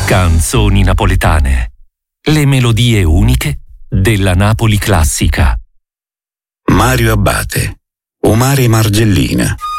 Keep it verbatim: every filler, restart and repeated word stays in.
Canzoni napoletane. Le melodie uniche della Napoli classica. Mario Abbate, Omare Margellina.